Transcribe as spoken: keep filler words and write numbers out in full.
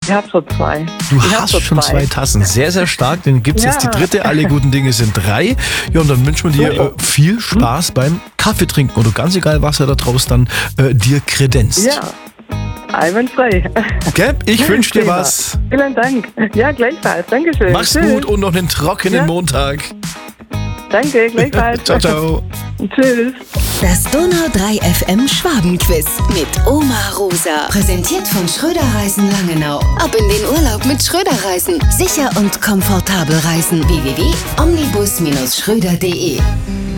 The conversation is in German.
Ich habe schon zwei. Du ich hast schon zwei. zwei Tassen. Sehr, sehr stark. Dann gibt es ja. jetzt die dritte. Alle guten Dinge sind drei. Ja, und dann wünschen wir dir äh, viel Spaß hm. beim Kaffee trinken. Oder ganz egal, was er da draußen dann äh, dir kredenzt. Ja, einwandfrei. Okay, ich wünsche dir was. Vielen Dank. Ja, gleichfalls. Dankeschön. Mach's Tschüss. gut und noch einen trockenen ja. Montag. Danke, gleichfalls. Ciao, ciao. Tschüss. Das Donau drei F M Schwabenquiz mit Oma Rosa. Präsentiert von Schröder Reisen Langenau. Ab in den Urlaub mit Schröder Reisen. Sicher und komfortabel reisen. w w w punkt omnibus Bindestrich schröder punkt de